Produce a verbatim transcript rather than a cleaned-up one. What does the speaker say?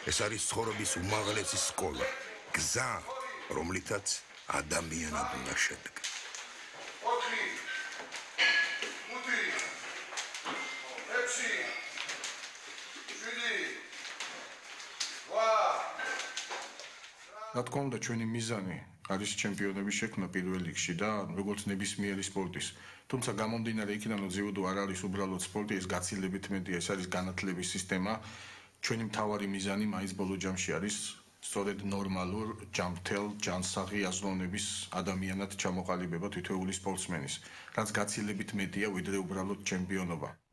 ეს არის ცხოვრების უმაღლესი სკოლა, გზა, რომლითაც ადამიანად უნდა შედგა. რა თქმა უნდა, ჩვენი მიზანი არის ჩემპიონების შექმნა პირველ რიგში და როგორც ნებისმიერი სპორტის. თუმცა გამომდინარე იქიდან, რომ ძიუდო არ არის უბრალოდ სპორტი, ეს გაცილებით მეტია, ეს არის განათლების სისტემა. ჩვენი მთავარი მიზანი მაინც ბოლო ჯამში არის სწორედ ნორმალურ ჯანმრთელ ჯანსაღი აზროვნების ადამიანად ჩამოყალიბება თითოეული სპორტსმენის, რაც გაცილებით მეტია ვიდრე უბრალოდ ჩემპიონობა.